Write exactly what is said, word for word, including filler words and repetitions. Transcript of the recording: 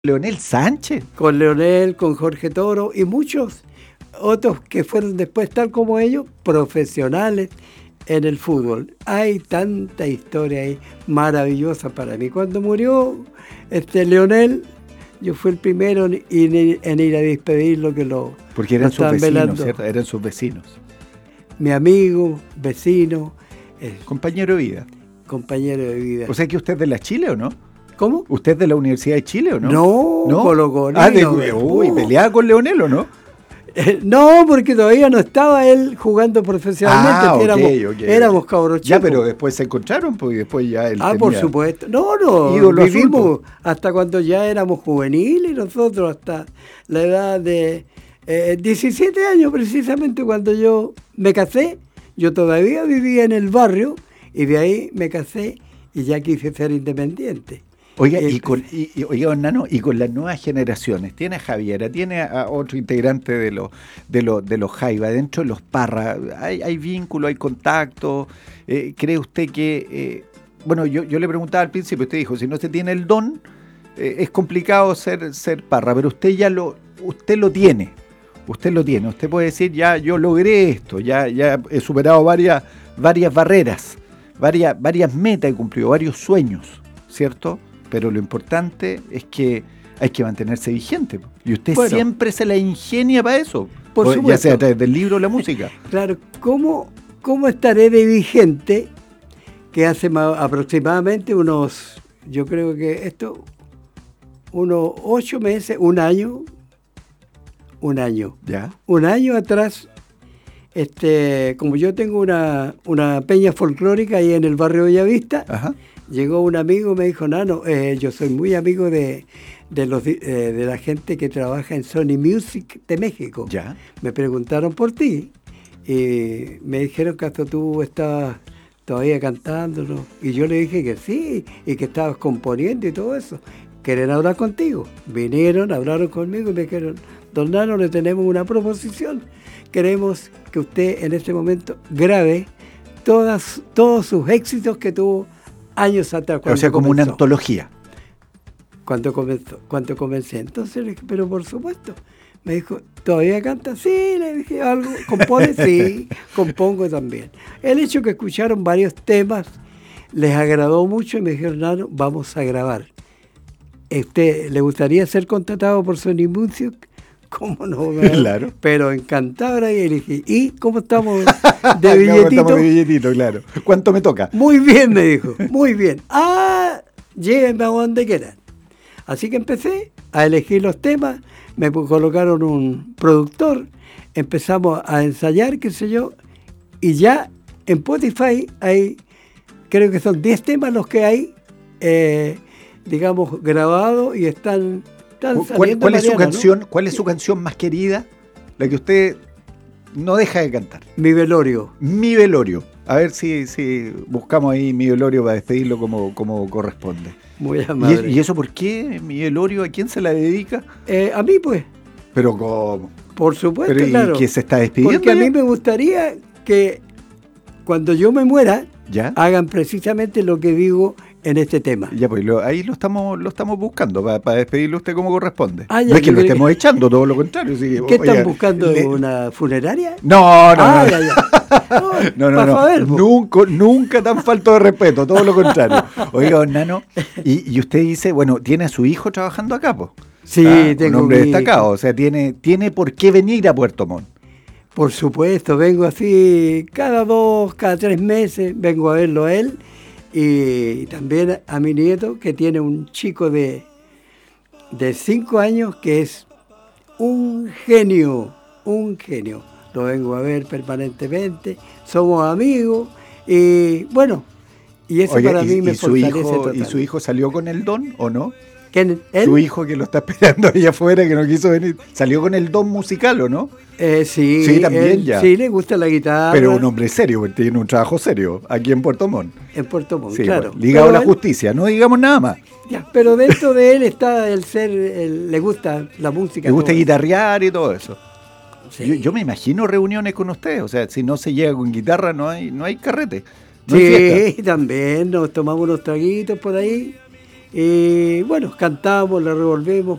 Leonel Sánchez. Con Leonel, con Jorge Toro y muchos otros que fueron después, tal como ellos, profesionales en el fútbol. Hay tanta historia ahí maravillosa para mí. Cuando murió este Leonel, yo fui el primero en, en, en ir a despedirlo, que lo Porque eran lo sus vecinos, velando. ¿cierto? Eran sus vecinos. Mi amigo, vecino, eh, Compañero de vida. compañero de vida. O sea que usted es de la Chile, ¿o no? ¿Cómo? ¿Usted es de la Universidad de Chile, o no? No, ¿No? colocolino. Ah, de, uy, ¿peleaba con Leonel o no? Eh, no, porque todavía no estaba él jugando profesionalmente. Ah, ok, éramos, ok, éramos ok. cabros Ya, chicos. pero después se encontraron, pues, y después ya él Ah, tenía... por supuesto. No, no, ídolo vivimos azul, hasta cuando ya éramos juveniles nosotros, hasta la edad de eh, diecisiete años precisamente, cuando yo me casé. Yo todavía vivía en el barrio y de ahí me casé y ya quise ser independiente. Oiga, Eh, y con, y, y, oiga, don Nano, y con las nuevas generaciones, tiene a Javiera, tiene a, a otro integrante de los de los de los Jaiba, dentro de los Parra, hay, hay vínculo, hay contacto, eh, ¿cree usted que, eh, bueno, yo, yo le preguntaba al principio, usted dijo, si no se tiene el don, eh, es complicado ser, ser Parra, pero usted ya lo, usted lo tiene, usted lo tiene, usted puede decir, ya yo logré esto, ya, ya he superado varias, varias barreras, varias, varias metas he cumplido, varios sueños, ¿cierto? Pero lo importante es que hay que mantenerse vigente. Y usted bueno, siempre se la ingenia para eso. Por o, supuesto. Ya sea a través del libro o la música. Claro, ¿cómo, cómo estaré de vigente? Que hace más, aproximadamente unos, yo creo que esto, unos ocho meses, un año, un año. ¿Ya? Un año atrás, este, como yo tengo una, una peña folclórica ahí en el barrio Bellavista, Ajá. Llegó un amigo y me dijo, Nano, eh, yo soy muy amigo de, de, los, eh, de la gente que trabaja en Sony Music de México. Ya. Me preguntaron por ti y me dijeron que hasta tú estabas todavía cantando, ¿no? Y yo le dije que sí, y que estabas componiendo y todo eso. ¿Quieren hablar contigo? Vinieron, hablaron conmigo y me dijeron, don Nano, le tenemos una proposición. Queremos que usted en este momento grabe todas, todos sus éxitos que tuvo años atrás. O sea, como comenzó. Una antología. Cuando comenzó, cuando comencé. Entonces le dije, pero por supuesto. Me dijo, ¿todavía canta? Sí, le dije algo. ¿Compone? Sí, compongo también. El hecho que escucharon varios temas les agradó mucho y me dijeron, Nano, vamos a grabar. ¿Usted le gustaría ser contratado por Sony Music? ¿Cómo no? Claro. Pero encantado y elegí. ¿Y cómo estamos de billetito? Estamos de billetito, claro. ¿Cuánto me toca? Muy bien, me dijo. Muy bien. Ah, llévenme a donde quieran. Así que empecé a elegir los temas. Me colocaron un productor. Empezamos a ensayar, qué sé yo. Y ya en Spotify hay, creo que son diez temas los que hay, eh, digamos, grabados y están... ¿Cuál, cuál es su canción, ¿no? ¿Cuál es su canción más querida? La que usted no deja de cantar. Mi velorio. Mi velorio. A ver si, si buscamos ahí Mi velorio para despedirlo como, como corresponde. Muy amable. ¿Y, ¿Y eso por qué? ¿Mi velorio? ¿A quién se la dedica? Eh, a mí, pues. ¿Pero cómo? Por supuesto, ¿Pero, claro. ¿Y que se está despidiendo? Porque a mí me gustaría que cuando yo me muera, ¿ya? Hagan precisamente lo que digo en este tema. Ya, pues lo, ahí lo estamos lo estamos buscando para, para despedirle a usted como corresponde. Ah, ya, no es que lo estemos que... echando, todo lo contrario. Sí, ¿Qué oiga, están buscando? le... ¿Una funeraria? No, no, ah, no. Ya, ya. No, no, no. no. Ver, nunca, nunca tan falto de respeto, todo lo contrario. Oiga, don Nano, y, y usted dice, bueno, tiene a su hijo trabajando acá, pues. Sí, ¿Ah? tengo un hombre mi... destacado, o sea, tiene, tiene por qué venir a Puerto Montt. Por supuesto, vengo así cada dos, cada tres meses, vengo a verlo a él. Y también a mi nieto, que tiene un chico de, de cinco años, que es un genio, un genio. Lo vengo a ver permanentemente, somos amigos, y bueno, y eso Oye, para y, mí me y su fortalece hijo, totalmente. ¿Y su hijo salió con el don o no? ¿Quién? ¿Él? Su hijo que lo está esperando ahí afuera, que no quiso venir, ¿salió con el don musical o no? Eh, sí, sí, también él, ya. Sí, le gusta la guitarra. Pero un hombre serio, porque tiene un trabajo serio aquí en Puerto Montt. En Puerto Montt, sí, claro. Bueno, ligado pero a la él, justicia, no digamos nada más. Ya, pero dentro de él está el ser, el, le gusta la música. Le gusta guitarrear y todo eso. Sí. Yo, yo me imagino reuniones con ustedes, o sea, si no se llega con guitarra no hay, no hay carrete. No sí, hay fiesta. También nos tomamos unos traguitos por ahí Y bueno, cantamos, la revolvemos,